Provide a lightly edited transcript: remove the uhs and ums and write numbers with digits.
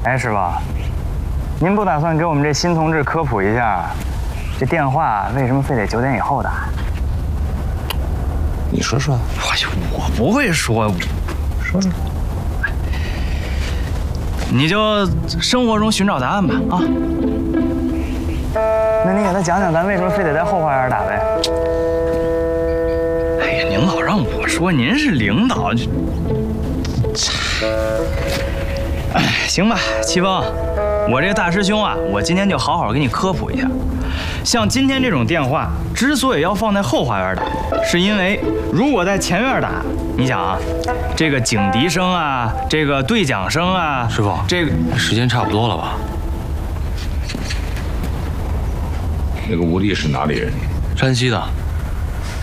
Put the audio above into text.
哎，师傅，您不打算给我们这新同志科普一下，这电话为什么非得9点以后打？ 你说说。 哎呦，我不会说， 说说。 你就生活中寻找答案吧啊！那你给他讲讲，咱为什么非得在后花园打呗？哎呀，您老让我说，您是领导，哎，行吧，齐峰，我这个大师兄啊，我今天就好好给你科普一下。像今天这种电话，之所以要放在后花园打，是因为如果在前院打，你想啊，这个警笛声啊，这个对讲声啊， 师傅， 这个时间差不多了吧？ 那个吴丽是哪里人？ 山西的。